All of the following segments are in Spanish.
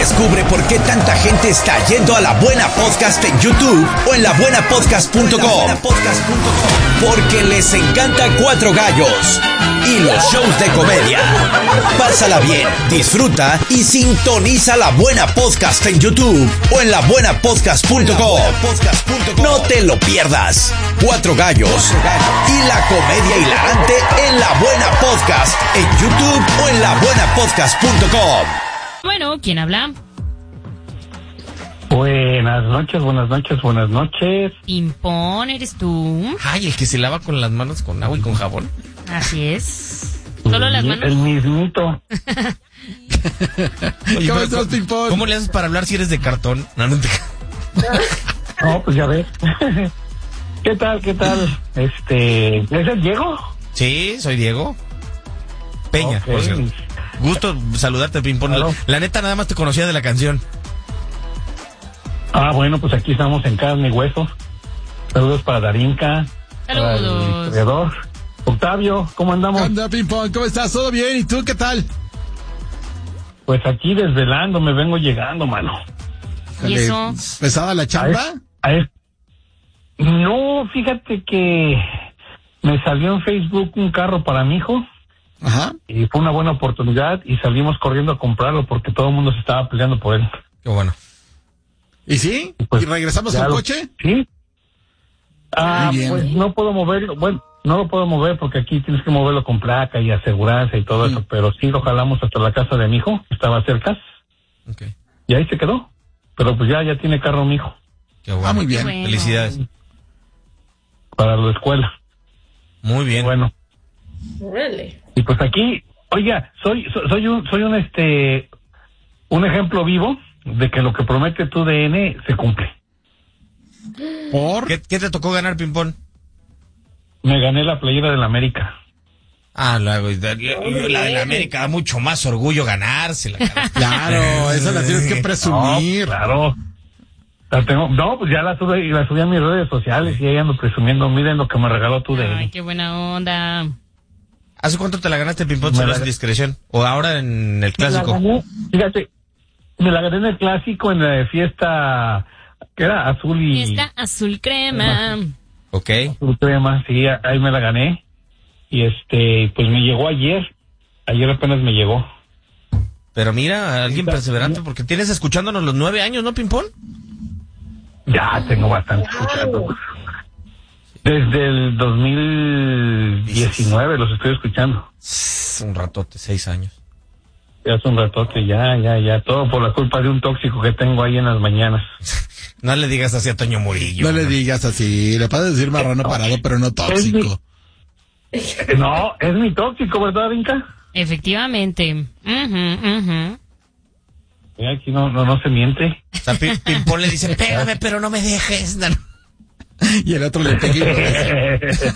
Descubre por qué tanta gente está yendo a La Buena Podcast en YouTube o en labuenapodcast.com. Porque les encanta Cuatro Gallos y los shows de comedia. Pásala bien, disfruta y sintoniza La Buena Podcast en YouTube o en labuenapodcast.com. No te lo pierdas. Cuatro Gallos y la comedia hilarante en La Buena Podcast en YouTube o en labuenapodcast.com. Bueno, ¿quién habla? Buenas noches. Pimpón, ¿eres tú? Ay, el que se lava con las manos con agua y con jabón. Así es. ¿Solo las manos? El mismito. Oye, ¿Cómo estás, Pimpón? ¿Cómo le haces para hablar si eres de cartón? No, pues ya ves. ¿Qué tal? ¿Es el Diego? Sí, soy Diego Peña, Ok. por cierto. Gusto saludarte, Pimpón. Claro. La neta, nada más te conocía de la canción. Ah, bueno, pues aquí estamos en carne y hueso. Saludos para Darinka. Para el Saludos. historiador. Octavio, ¿cómo ¿Qué andamos? onda, Pimpón? ¿Cómo estás? ¿Todo bien? ¿Y tú qué tal? Pues aquí desvelando, me vengo llegando, mano. ¿Y eso? ¿Pesada la chamba? No, fíjate que me salió en Facebook un carro para mi hijo. Ajá. Y fue una buena oportunidad y salimos corriendo a comprarlo porque todo el mundo se estaba peleando por él. Qué bueno. ¿Y sí? Pues, ¿Y regresamos ya al lo- coche? Sí. Muy bien. Pues no puedo moverlo. Bueno, no lo puedo mover porque aquí tienes que moverlo con placa y aseguranza y todo eso. Pero sí lo jalamos hasta la casa de mi hijo, que estaba cerca. Ok. Y ahí se quedó. Pero pues ya tiene carro mi hijo Qué bueno. Ah, muy bien. Bueno. Felicidades. para la escuela. Muy bien. Bueno. Órale. Y pues aquí, oiga, soy un ejemplo vivo de que lo que promete tu DN se cumple. ¿Por? ¿Qué te tocó ganar, Pimpón? Me gané la playera del América. Ah, la de la América da mucho más orgullo ganársela. Cara. Claro, esa la tienes que presumir. No, claro. La tengo, no, pues ya la subí a mis redes sociales y ahí ando presumiendo, miren lo que me regaló tu DN. Ay, qué buena onda. ¿Hace cuánto te la ganaste, Pimpón? Me ¿Se la lo hace gané. discreción? ¿O ahora en el clásico? Me la gané, fíjate, me la gané en el clásico, en la fiesta, que era azul y Fiesta azul crema. Ok. azul crema, sí, ahí me la gané. Y pues me llegó ayer apenas me llegó. Pero mira, alguien perseverante, porque tienes escuchándonos los 9 años, ¿no, Pimpón? Ya tengo bastante escuchando. Desde el 2019 los estoy escuchando. Un ratote, 6 años. Ya hace un ratote, ya. Todo por la culpa de un tóxico que tengo ahí en las mañanas. No le digas así a Toño Murillo. No le digas así. Le puedes decir marrano parado, pero no tóxico. No, es mi tóxico, ¿verdad, Vinca? Efectivamente. Ujú. Mira, aquí no se miente. O sea, Pimpón le dice, pégame, pero no me dejes. No. Y el otro le pega y lo besa.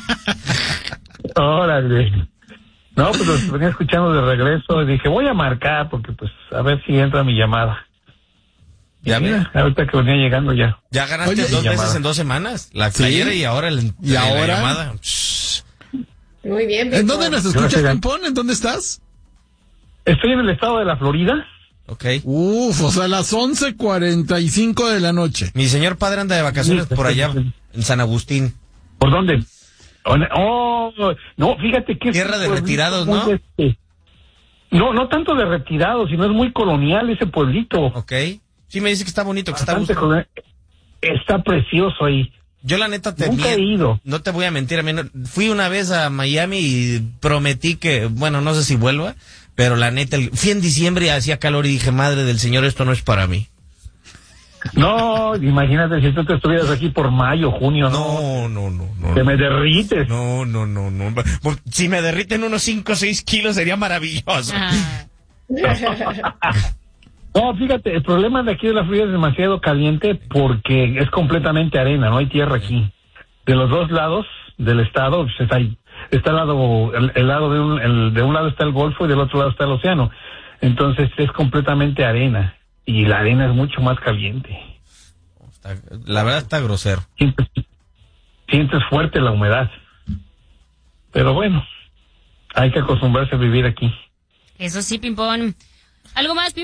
Órale. No, pues los venía escuchando de regreso y dije, voy a marcar porque pues a ver si entra mi llamada. Ya Mira, mira, ahorita que venía llegando ya. ya ganaste Oye, 2 veces llamada. en 2 semanas. La ¿Sí? playera y ahora ¿Y la ahora? llamada. Shh. Muy bien, ¿En Pimpón. dónde nos escuchas, Gracias. Pimpón? ¿En dónde estás? Estoy en el estado de la Florida. Ok. O sea, a las 11:45 de la noche. Mi señor padre anda de vacaciones por allá, en San Agustín. ¿Por dónde? Oh, no, fíjate que... Tierra de retirados, ¿no? No tanto de retirados, sino es muy colonial ese pueblito. Ok. Sí, me dice que está bonito, que está a Bastante gusto. colonial. Está precioso ahí. Yo la neta Nunca he ido. no te voy a mentir, a mí fui una vez a Miami y prometí que, bueno, no sé si vuelva, pero la neta, fui en diciembre y hacía calor y dije, madre del señor, esto no es para mí. No, imagínate si tú te estuvieras aquí por mayo, junio, ¿no? No. Te me derrites. No. Si me derriten unos 5 o 6 kilos sería maravilloso. Ajá. No, fíjate, el problema de aquí de la Florida es demasiado caliente porque es completamente arena, no hay tierra aquí. De los dos lados del estado, pues, está el lado, el lado de un lado está el Golfo y del otro lado está el océano. Entonces es completamente arena y la arena es mucho más caliente. La verdad está grosero. Sientes fuerte la humedad. Pero bueno, hay que acostumbrarse a vivir aquí. Eso sí, Pimpón. ¿Algo más, Pimpón?